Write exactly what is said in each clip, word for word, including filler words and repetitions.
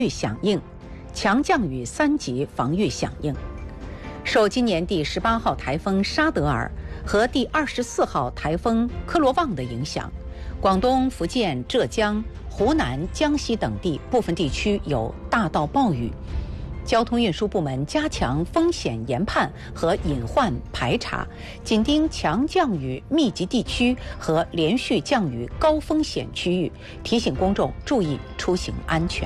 响应，强降雨三级防御响应。受今年第十八号台风沙德尔和第二十四号台风科罗旺的影响，广东、福建、浙江、湖南、江西等地部分地区有大到暴雨。交通运输部门加强风险研判和隐患排查，紧盯强降雨密集地区和连续降雨高风险区域，提醒公众注意出行安全。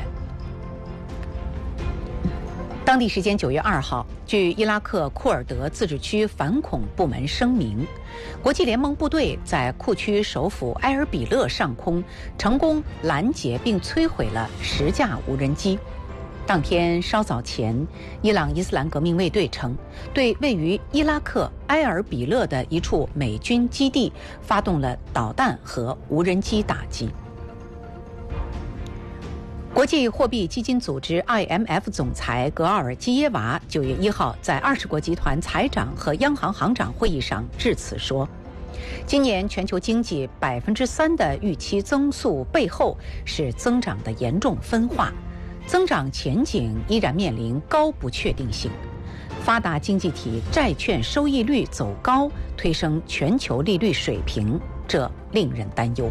当地时间九月二号，据伊拉克库尔德自治区反恐部门声明，国际联盟部队在库区首府埃尔比勒上空成功拦截并摧毁了十架无人机。当天稍早前，伊朗伊斯兰革命卫队称，对位于伊拉克埃尔比勒的一处美军基地发动了导弹和无人机打击。国际货币基金组织 I M F 总裁格奥尔基耶娃九月一号在二十国集团财长和央行行长会议上致辞说，今年全球经济百分之三的预期增速背后是增长的严重分化，增长前景依然面临高不确定性。发达经济体债券收益率走高，推升全球利率水平，这令人担忧。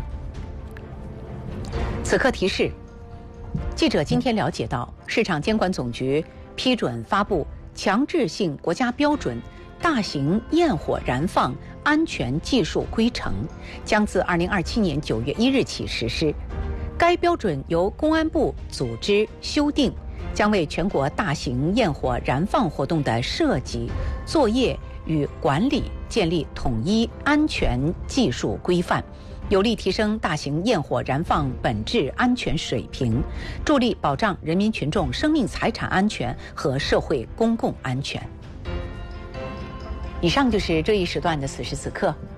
此刻提示，记者今天了解到，市场监管总局批准发布强制性国家标准大型焰火燃放安全技术规程，将自二零二七年九月一日起实施。该标准由公安部组织修订，将为全国大型焰火燃放活动的设计、作业与管理建立统一安全技术规范，有力提升大型焰火燃放本质安全水平，助力保障人民群众生命财产安全和社会公共安全。以上就是这一时段的此时此刻，